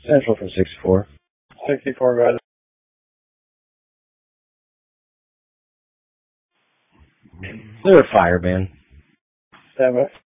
Central for 64. 64, guys. Clear fire, man. Stand by.